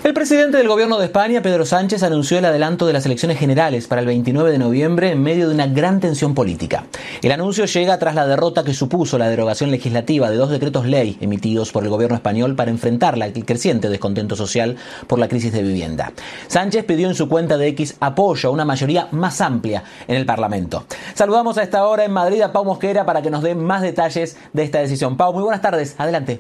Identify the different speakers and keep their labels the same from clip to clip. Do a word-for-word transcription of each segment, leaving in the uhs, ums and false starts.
Speaker 1: El presidente del gobierno de España, Pedro Sánchez, anunció el adelanto de las elecciones generales para el veintinueve de noviembre en medio de una gran tensión política. El anuncio llega tras la derrota que supuso la derogación legislativa de dos decretos ley emitidos por el gobierno español para enfrentar el creciente descontento social por la crisis de vivienda. Sánchez pidió en su cuenta de X apoyo a una mayoría más amplia en el Parlamento. Saludamos a esta hora en Madrid a Pau Mosquera para que nos dé más detalles de esta decisión. Pau, muy buenas tardes. Adelante.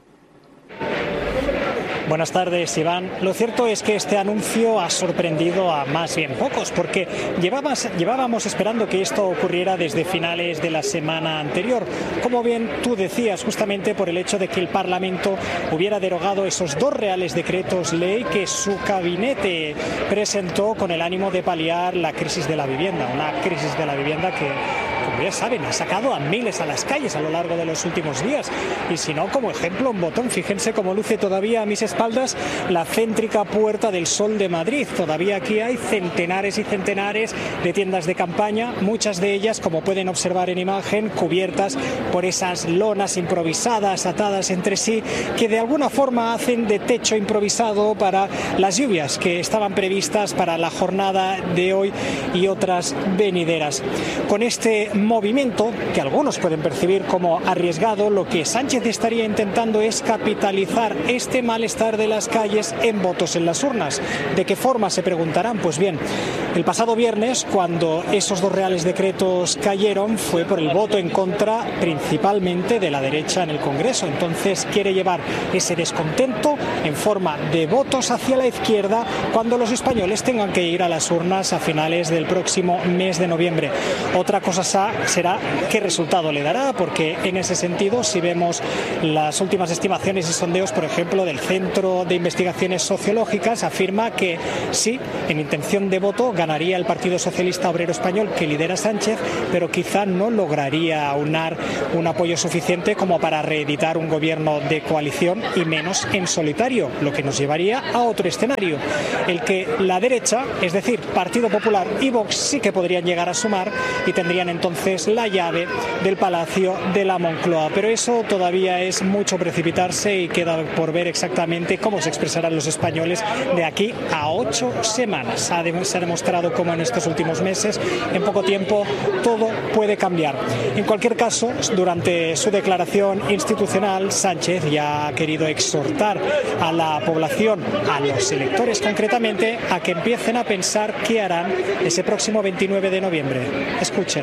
Speaker 2: Buenas tardes, Iván. Lo cierto es que este anuncio ha sorprendido a más bien pocos, porque llevábamos, llevábamos esperando que esto ocurriera desde finales de la semana anterior. Como bien tú decías, justamente por el hecho de que el Parlamento hubiera derogado esos dos reales decretos ley que su gabinete presentó con el ánimo de paliar la crisis de la vivienda. Una crisis de la vivienda que, como ya saben, ha sacado a miles a las calles a lo largo de los últimos días. Y si no, como ejemplo, un botón, fíjense cómo luce todavía a mis espaldas la céntrica Puerta del Sol de Madrid. Todavía aquí hay centenares y centenares de tiendas de campaña, muchas de ellas, como pueden observar en imagen, cubiertas por esas lonas improvisadas, atadas entre sí, que de alguna forma hacen de techo improvisado para las lluvias que estaban previstas para la jornada de hoy y otras venideras. Con este movimiento, que algunos pueden percibir como arriesgado, lo que Sánchez estaría intentando es capitalizar este malestar de las calles en votos en las urnas. ¿De qué forma? Se preguntarán. Pues bien, el pasado viernes, cuando esos dos reales decretos cayeron, fue por el voto en contra principalmente de la derecha en el Congreso. Entonces quiere llevar ese descontento en forma de votos hacia la izquierda cuando los españoles tengan que ir a las urnas a finales del próximo mes de noviembre. Otra cosa será qué resultado le dará, porque en ese sentido, si vemos las últimas estimaciones y sondeos, por ejemplo, del Centro de Investigaciones Sociológicas, afirma que sí, en intención de voto ganaría el Partido Socialista Obrero Español que lidera Sánchez, pero quizá no lograría aunar un apoyo suficiente como para reeditar un gobierno de coalición, y menos en solitario, lo que nos llevaría a otro escenario, el que la derecha, es decir, Partido Popular y Vox, sí que podrían llegar a sumar y tendrían entonces la llave del Palacio de la Moncloa. Pero eso todavía es mucho precipitarse y queda por ver exactamente cómo se expresarán los españoles de aquí a ocho semanas. Se ha demostrado cómo en estos últimos meses, en poco tiempo, todo puede cambiar. En cualquier caso, durante su declaración institucional, Sánchez ya ha querido exhortar a la población, a los electores concretamente, a que empiecen a pensar qué harán ese próximo veintinueve de noviembre. Escuchen.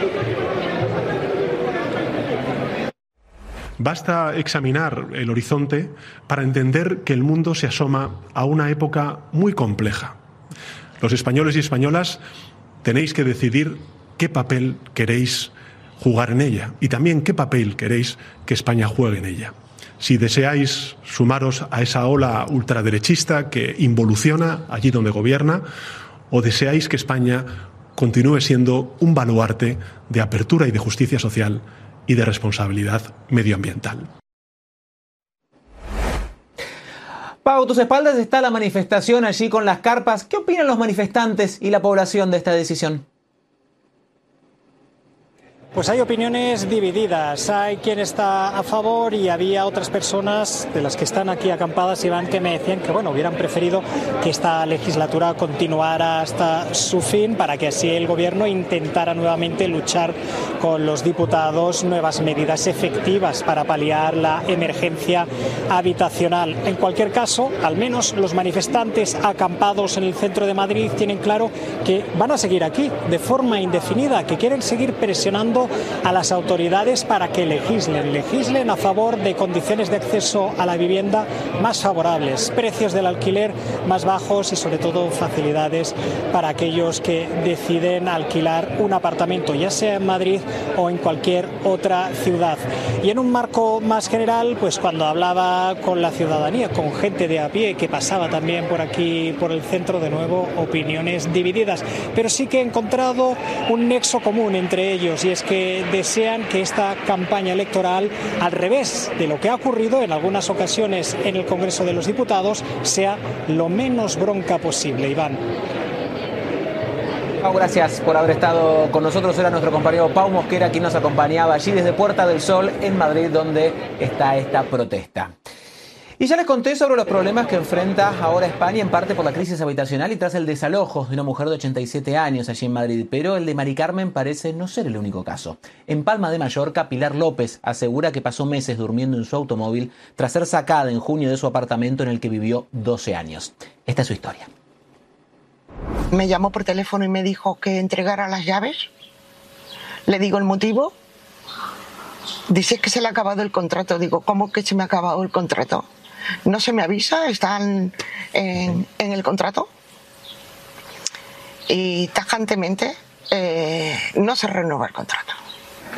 Speaker 3: Basta examinar el horizonte para entender que el mundo se asoma a una época muy compleja. Los españoles y españolas tenéis que decidir qué papel queréis jugar en ella y también qué papel queréis que España juegue en ella. Si deseáis sumaros a esa ola ultraderechista que involuciona allí donde gobierna, o deseáis que España continúe siendo un baluarte de apertura y de justicia social y de responsabilidad medioambiental.
Speaker 1: Pau, a tus espaldas está la manifestación allí con las carpas. ¿Qué opinan los manifestantes y la población de esta decisión?
Speaker 2: Pues hay opiniones divididas. Hay quien está a favor y había otras personas de las que están aquí acampadas, Iván, que me decían que bueno, hubieran preferido que esta legislatura continuara hasta su fin para que así el gobierno intentara nuevamente luchar con los diputados nuevas medidas efectivas para paliar la emergencia habitacional. En cualquier caso, al menos los manifestantes acampados en el centro de Madrid tienen claro que van a seguir aquí de forma indefinida, que quieren seguir presionando a las autoridades para que legislen, legislen a favor de condiciones de acceso a la vivienda más favorables, precios del alquiler más bajos y sobre todo facilidades para aquellos que deciden alquilar un apartamento, ya sea en Madrid o en cualquier otra ciudad. Y en un marco más general, pues cuando hablaba con la ciudadanía, con gente de a pie que pasaba también por aquí, por el centro, de nuevo, opiniones divididas. Pero sí que he encontrado un nexo común entre ellos, y es que desean que esta campaña electoral, al revés de lo que ha ocurrido en algunas ocasiones en el Congreso de los Diputados, sea lo menos bronca posible. Iván.
Speaker 1: Pau, gracias por haber estado con nosotros. Era nuestro compañero Pau Mosquera quien nos acompañaba allí desde Puerta del Sol en Madrid, donde está esta protesta. Y ya les conté sobre los problemas que enfrenta ahora España, en parte por la crisis habitacional y tras el desalojo de una mujer de ochenta y siete años allí en Madrid. Pero el de Mari Carmen parece no ser el único caso. En Palma de Mallorca, Pilar López asegura que pasó meses durmiendo en su automóvil tras ser sacada en junio de su apartamento en el que vivió doce años. Esta es su historia.
Speaker 4: Me llamó por teléfono y me dijo que entregara las llaves. Le digo el motivo. Dice que se le ha acabado el contrato. Digo, ¿cómo que se me ha acabado el contrato? No se me avisa, están en, en el contrato. Y tajantemente eh, no se renueva el contrato.